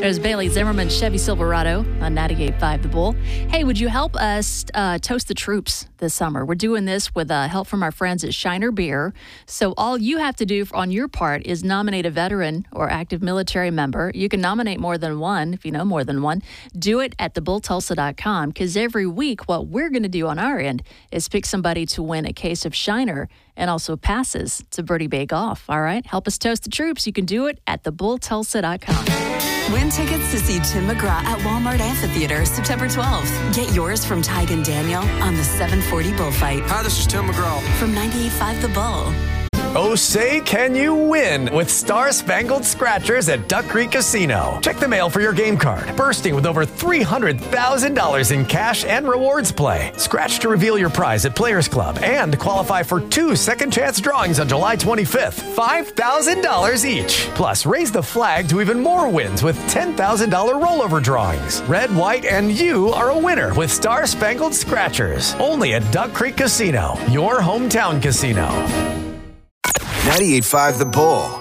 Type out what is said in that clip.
There's Bailey Zimmerman, Chevy Silverado on 98.5 The Bull. Hey, would you help us toast the troops this summer? We're doing this with help from our friends at Shiner Beer. So all you have to do on your part is nominate a veteran or active military member. You can nominate more than one if you know more than one. Do it at thebulltulsa.com, because every week what we're going to do on our end is pick somebody to win a case of Shiner and also passes to Birdie Bay Golf. All right? Help us toast the troops. You can do it at thebulltulsa.com. Win tickets to see Tim McGraw at Walmart Amphitheater September 12th. Get yours from Tig and Daniel on the 740 Bullfight. Hi, this is Tim McGraw. From 98.5 The Bull. Oh, say can you win with Star Spangled Scratchers at Duck Creek Casino. Check the mail for your game card, bursting with over $300,000 in cash and rewards play. Scratch to reveal your prize at Players Club and qualify for 2 second chance drawings on July 25th. $5,000 each. Plus, raise the flag to even more wins with $10,000 rollover drawings. Red, white, and you are a winner with Star Spangled Scratchers. Only at Duck Creek Casino, your hometown casino. 98.5 The Bull.